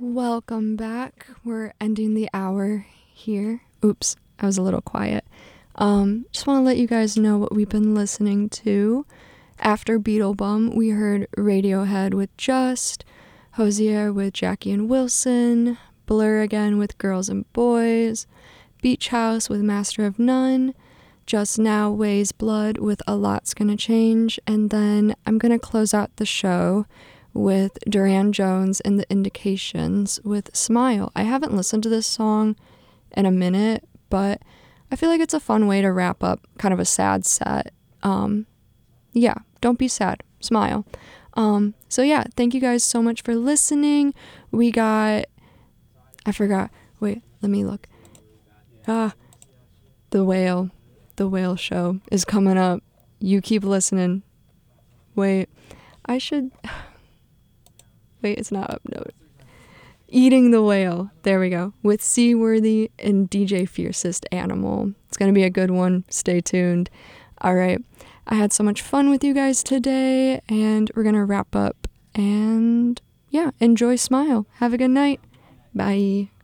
Welcome back. We're ending the hour here. Oops, I was a little quiet. Just want to let you guys know what we've been listening to. After Beetlebum, we heard Radiohead with Just, Hozier with Jackie and Wilson, Blur again with Girls and Boys, Beach House with Master of None, Just Now Weighs Blood with A Lot's Gonna Change, and then I'm gonna close out the show with Duran Jones and the Indications with Smile. I haven't listened to this song in a minute, but I feel like it's a fun way to wrap up kind of a sad set. Yeah, don't be sad. Smile. So yeah, thank you guys so much for listening. I forgot. Wait, let me look. The Whale show is coming up. You keep listening. Wait, it's not up. No. Eating the Whale. There we go. With Seaworthy and DJ Fiercest Animal. It's going to be a good one. Stay tuned. All right. I had so much fun with you guys today, and we're going to wrap up. And yeah, enjoy Smile. Have a good night. Bye.